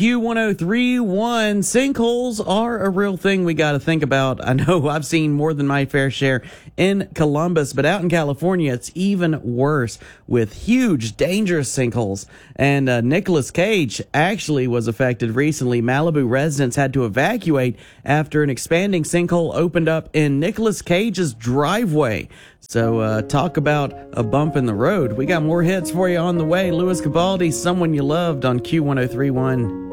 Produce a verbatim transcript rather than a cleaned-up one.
Q one oh three point one. Sinkholes are a real thing we got to think about. I know I've seen more than my fair share in Columbus, but out in California, it's even worse with huge, dangerous sinkholes. And uh, Nicolas Cage actually was affected recently. Malibu residents had to evacuate after an expanding sinkhole opened up in Nicolas Cage's driveway. So uh, talk about a bump in the road. We got more hits for you on the way. Louis Capaldi, Someone You Loved on Q one oh three point one.